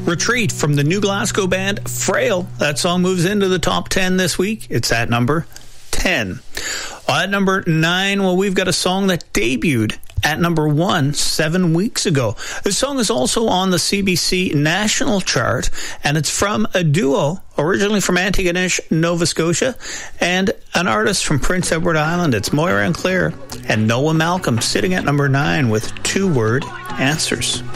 Retreat from the New Glasgow band Frail. That song moves into the top 10 this week. It's at number 10. At number 9, well, we've got a song that debuted at number 1 7 weeks ago. This song is also on the CBC National Chart, and it's from a duo originally from Antigonish, Nova Scotia, and an artist from Prince Edward Island. It's Moira and Claire and Noah Malcolm sitting at number 9 with Two Word Answers.